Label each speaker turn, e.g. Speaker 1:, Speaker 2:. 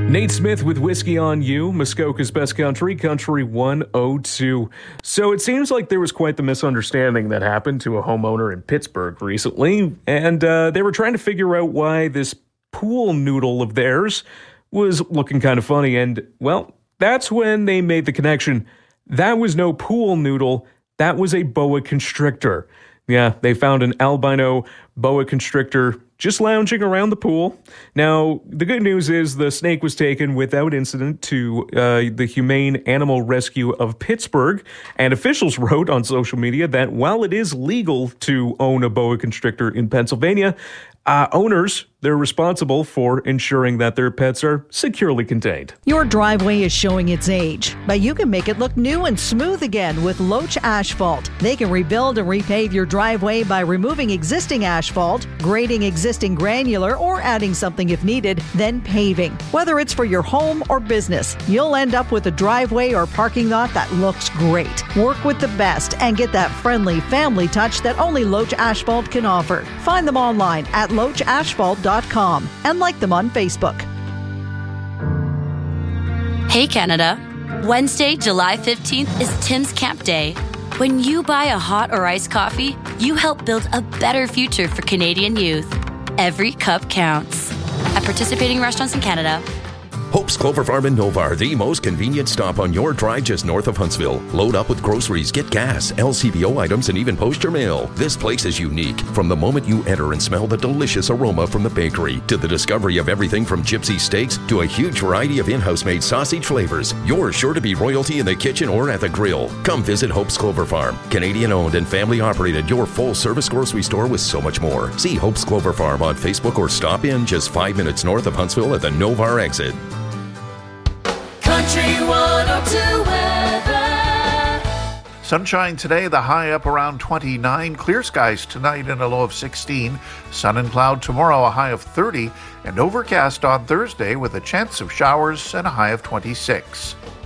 Speaker 1: Nate Smith with Whiskey on You, Muskoka's Best Country, Country 102. So it seems like there was quite the misunderstanding that happened to a homeowner in Pittsburgh recently, and they were trying to figure out why this pool noodle of theirs was looking kind of funny, and, well, that's when they made the connection. That was no pool noodle, that was a boa constrictor. Yeah, they found an albino boa constrictor just lounging around the pool. Now, the good news is the snake was taken without incident to the Humane Animal Rescue of Pittsburgh, and officials wrote on social media that while it is legal to own a boa constrictor in Pennsylvania, owners, they're responsible for ensuring that their pets are securely contained.
Speaker 2: Your driveway is showing its age, but you can make it look new and smooth again with Loach Asphalt. They can rebuild and repave your driveway by removing existing asphalt, grading existing granular, or adding something if needed, then paving. Whether it's for your home or business, you'll end up with a driveway or parking lot that looks great. Work with the best and get that friendly family touch that only Loach Asphalt can offer. Find them online at loachasphalt.com and like them on Facebook.
Speaker 3: Hey Canada, Wednesday, July 15th is Tim's Camp Day. When you buy a hot or iced coffee, you help build a better future for Canadian youth. Every cup counts. At participating restaurants in Canada.
Speaker 4: Hope's Clover Farm in Novar, the most convenient stop on your drive just north of Huntsville. Load up with groceries, get gas, LCBO items, and even post your mail. This place is unique. From the moment you enter and smell the delicious aroma from the bakery, to the discovery of everything from gypsy steaks to a huge variety of in-house made sausage flavors, you're sure to be royalty in the kitchen or at the grill. Come visit Hope's Clover Farm. Canadian owned and family operated, your full service grocery store with so much more. See Hope's Clover Farm on Facebook or stop in just 5 minutes north of Huntsville at the Novar exit.
Speaker 5: Country 102 weather.
Speaker 6: Sunshine today, the high up around 29. Clear skies tonight and a low of 16. Sun and cloud tomorrow, a high of 30. And overcast on Thursday with a chance of showers and a high of 26.